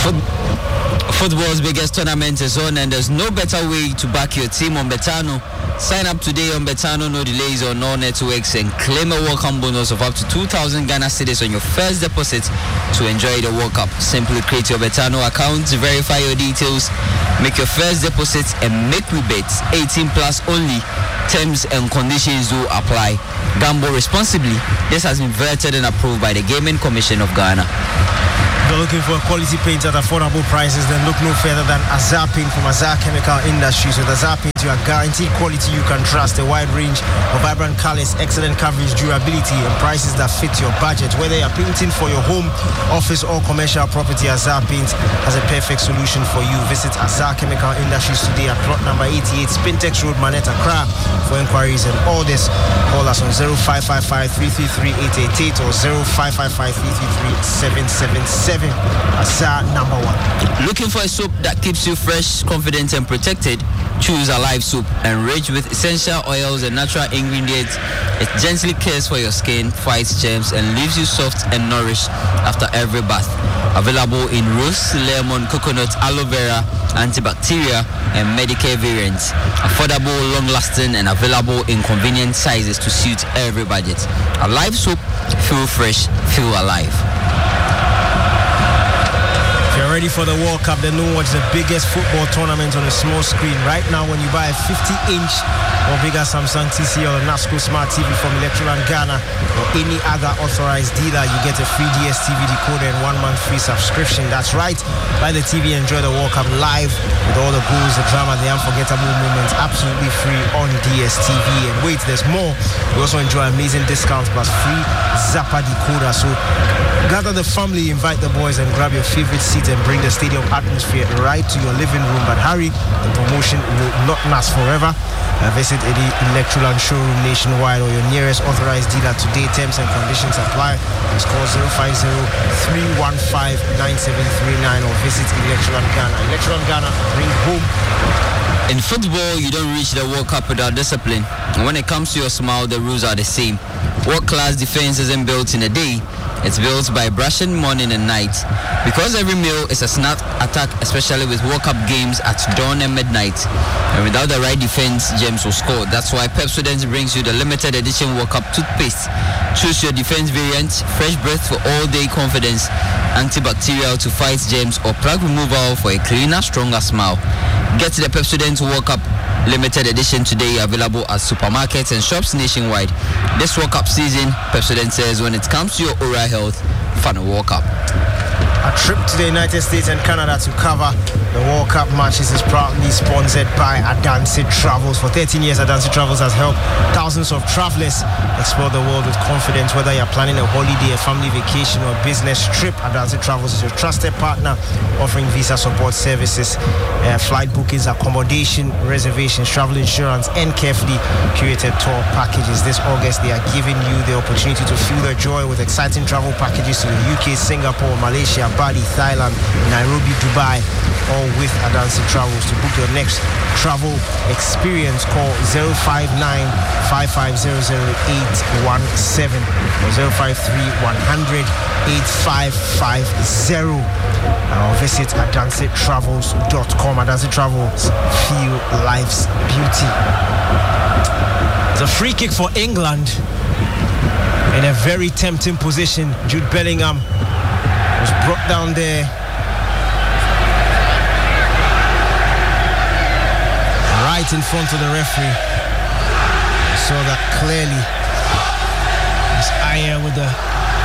Football's biggest tournament is on, and there's no better way to back your team on Betano. Sign up today on Betano, no delays on all networks, and claim a welcome bonus of up to 2,000 Ghana cedis on your first deposit to enjoy the World Cup. Simply create your Betano account, verify your details, make your first deposit, and make rebates. 18 plus only. Terms and conditions do apply. Gamble responsibly. This has been vetted and approved by the Gaming Commission of Ghana. If you're looking for quality paint at affordable prices, then look no further than Azar Paint from Azar Chemical Industries. With Azar Paint, you are guaranteed quality you can trust, a wide range of vibrant colors, excellent coverage, durability, and prices that fit your budget. Whether you're painting for your home, office, or commercial property, Azar Paint has a perfect solution for you. Visit Azar Chemical Industries today at plot number 88, Spintex Road, Manetta, Accra. For inquiries and orders, call us on 0555-333-888 or 0555-333-777. Azar number 1. Looking for a soap that keeps you fresh, confident, and protected? Choose Alive Soap, enriched with essential oils and natural ingredients. It gently cares for your skin, fights germs, and leaves you soft and nourished after every bath. Available in rose, lemon, coconut, aloe vera, antibacterial, and Medicare variants. Affordable, long-lasting, and available in convenient sizes to suit every budget. Alive Soap, feel fresh, feel alive. If you're ready for the World Cup, then don't watch the biggest football tournament on a small screen. Right now, when you buy a 50-inch or bigger Samsung TCL or NASCO Smart TV from Electroland Ghana or any other authorized dealer, you get a free DSTV decoder and 1 month free subscription. That's right. Buy the TV and enjoy the World Cup live with all the goals, the drama, the unforgettable moments, absolutely free on DSTV. And wait, there's more. You also enjoy amazing discounts plus free Zappa decoder. So gather the family, invite the boys, and grab your favorite seat and bring the stadium atmosphere right to your living room. But hurry, the promotion will not last forever. Visit any Electroland showroom nationwide or your nearest authorized dealer today. Terms and conditions apply. Just call 050-315-9739 or visit Electroland Ghana. Electroland Ghana, bring home. In football, you don't reach the World Cup without discipline. And when it comes to your smile, the rules are the same. World-class defense isn't built in a day. It's built by brushing morning and night. Because every meal is a snap attack, especially with World Cup games at dawn and midnight. And without the right defense, James will score. That's why Pepsodent brings you the limited edition World Cup toothpaste. Choose your defense variant, fresh breath for all-day confidence, antibacterial to fight germs, or plaque removal for a cleaner, stronger smile. Get the Pepsodent World Cup limited edition today, available at supermarkets and shops nationwide. This World Cup season, Pepsodent says when it comes to your oral health, fun World Cup. A trip to the United States and Canada to cover the World Cup matches is proudly sponsored by Adansi Travels. For 13 years, Adansi Travels has helped thousands of travelers explore the world with confidence. Whether you're planning a holiday, a family vacation, or a business trip, Adansi Travels is your trusted partner, offering visa support services, flight bookings, accommodation, reservations, travel insurance, and carefully curated tour packages. This August, they are giving you the opportunity to feel the joy with exciting travel packages to the UK, Singapore, Malaysia, Bali, Thailand, Nairobi, Dubai, all with Adansi Travels. To book your next travel experience, call 059-5500-817 or 053-100-8550 or visit AdansiTravels.com. Adansi Travels, feel life's beauty. It's a free kick for England in a very tempting position. Jude Bellingham was brought down there. Right in front of the referee. I saw that clearly. It's Ayer with the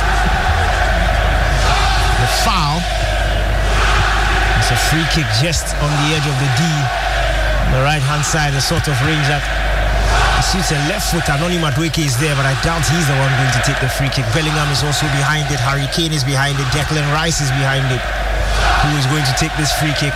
foul. It's a free kick just on the edge of the D. On the right hand side, the sort of range that suits a left foot. Anoni Madueke is there, but I doubt he's the one going to take the free kick. Bellingham is also behind it. Harry Kane is behind it. Declan Rice is behind it. Who is going to take this free kick?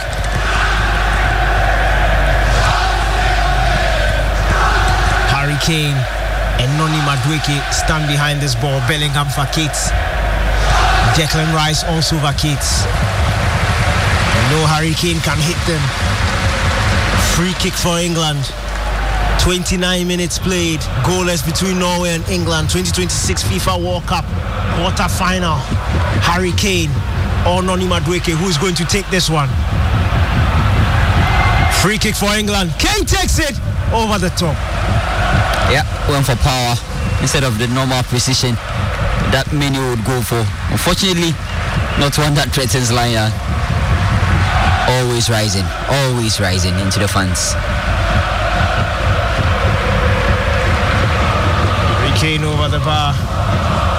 Harry Kane and Noni Madueke stand behind this ball. Bellingham vacates. Declan Rice also vacates. No, Harry Kane can hit them. Free kick for England. 29 minutes played. Goalless between Norway and England. 2026 FIFA World Cup quarter final. Harry Kane or Noni Madueke? Who is going to take this one? Free kick for England. Kane takes it over the top. Yeah, went for power instead of the normal precision that many would go for. Unfortunately, not one that threatens Lion. Always rising into the fans. Kane over the bar.